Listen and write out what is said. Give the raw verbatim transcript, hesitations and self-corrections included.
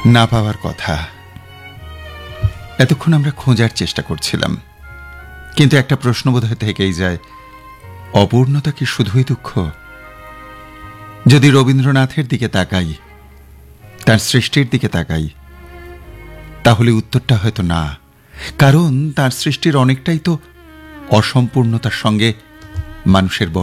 না পাওয়ার কথা। এতক্ষণ আমরা খোঁজার চেষ্টা করছিলাম, কিন্তু একটা প্রশ্ন বোধহয় থেকেই যায়, অপূর্ণতা কি শুধুই দুঃখ? যদি রবীন্দ্রনাথের দিকে তাকাই, তার সৃষ্টির দিকে তাকাই, তাহলে উত্তরটা হয়তো না। কারণ তার সৃষ্টির অনেকটাই তো অসম্পূর্ণতার সঙ্গে মানুষের